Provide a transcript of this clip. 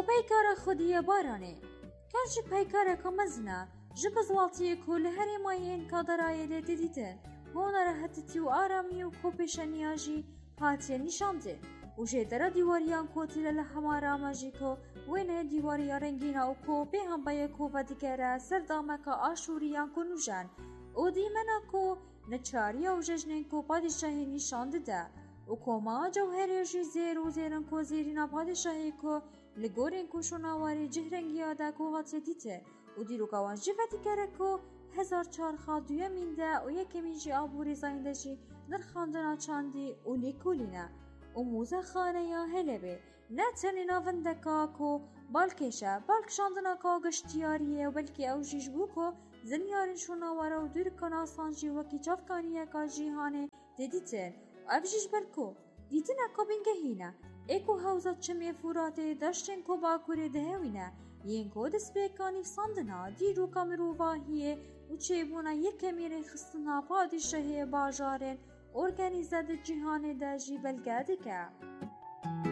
پیکار خودیه بارانه کارچی پیکاره که مزنه جب زوالتیه که لهره مایین کادرایه لیده دیدن هونه راحتی و آرامی و کوپیشنیاجی هاتیه نشانده و جدرا دیواریان کوتیله لحمارا ماجیکو وینه دیواریا رنگینا و کو به هم بایه کو و دیگره سردامکا آشوریان کنوژن او دیمنا کو نچاریا و ججنین کو پادشاهی نشانده ده و کوما جوهریجی زیر و زیرن کو زیرینا پادشاهی کو لگورین کو شناواری جهرنگیا ده کو هاتیه دیته و دیرو گوان جفتی کره کو 1400 دویمینده و یکمین جی آبوری زاینده جی نرخاندنا چاندی و لیکولینه و موزه خانه یا هلبه نه تنی ناوندکا کو بالکشه بالک شاندنا کا گشتیاریه و بلکی او جیش بو کو زنیارن شوناواره و دور کناسانجی وکی چافکانیه کا جیهانه دیدیتن او جیش برکو دیدن اکا بینگهینه ایکو حوزت چمی فوراته داشتن کو باکوری دهوینه ینکو دست بیکانی ساندنا دیرو کامرو واهیه و چه بونا یک میره خستنا پادشاهی باجارن ارگانیزه ده جهان ده جی بلگه که